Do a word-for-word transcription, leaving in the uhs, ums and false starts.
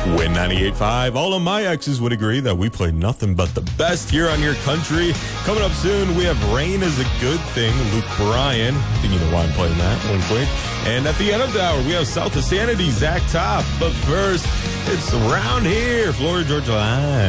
Win ninety-eight point five. All of my exes would agree that we play nothing but the best here on your country. Coming up soon, we have Rain is a Good Thing, Luke Bryan. I think you know why I'm playing that. Wink, wink. And at the end of the hour, we have South of Sanity, Zach Top. But first, it's around here, Florida Georgia Line.